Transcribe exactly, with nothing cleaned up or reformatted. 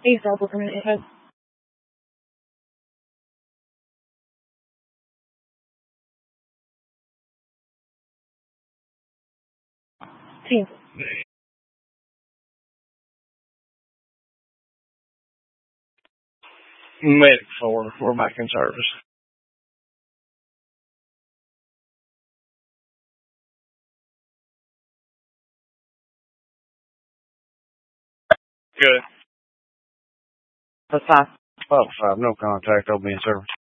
Hey, Star Permanent Info. Team. Medic four, we're back in service. Good. That's five. Oh, five, no contact, I'll be in service.